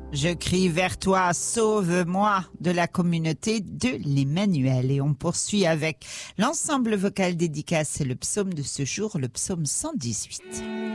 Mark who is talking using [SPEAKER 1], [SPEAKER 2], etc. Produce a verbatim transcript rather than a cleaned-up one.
[SPEAKER 1] Je crie vers toi, sauve-moi de la communauté de l'Emmanuel. Et on poursuit avec l'ensemble vocal dédicace, c'est le psaume de ce jour, le psaume cent dix-huit.